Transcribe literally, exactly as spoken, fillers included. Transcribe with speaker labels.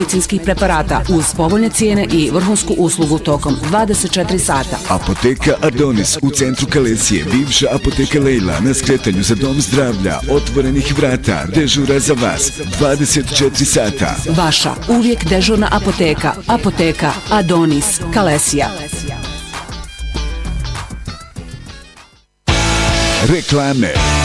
Speaker 1: medicinskih preparata uz povoljne cijene i vrhunsku uslugu tokom dvadeset četiri sata.
Speaker 2: Apoteka Adonis u centru Kalesije, bivša apoteka Lejla na skretanju za dom zdravlja, otvorenih vrata, dežura za vas dvadeset četiri sata.
Speaker 1: Vaša uvijek dežurna apoteka, apoteka Adonis, Kalesija.
Speaker 2: Reklame.